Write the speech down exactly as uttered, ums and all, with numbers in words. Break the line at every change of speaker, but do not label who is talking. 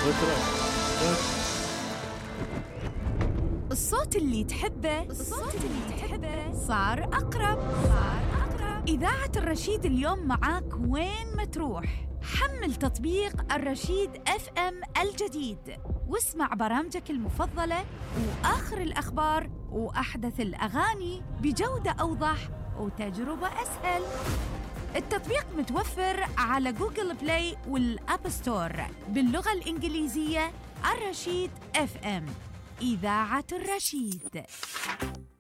الصوت اللي تحبه الصوت اللي تحبه صار أقرب صار أقرب إذاعة الرشيد اليوم معاك وين ما تروح. حمل تطبيق الرشيد اف ام الجديد واسمع برامجك المفضلة وآخر الأخبار وأحدث الأغاني بجودة أوضح وتجربة أسهل. التطبيق متوفر على جوجل بلاي والأب ستور باللغة الإنجليزية. الرشيد اف ام، إذاعة الرشيد.